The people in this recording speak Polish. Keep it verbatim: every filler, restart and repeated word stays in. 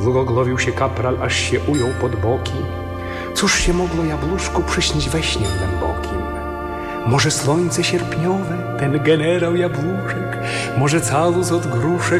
Zgoglowił się kapral, aż się ujął pod boki. Cóż się mogło jabłuszku przyśnić we śnie głębokim? Może słońce sierpniowe, ten generał jabłuszek, może calus od gruszek,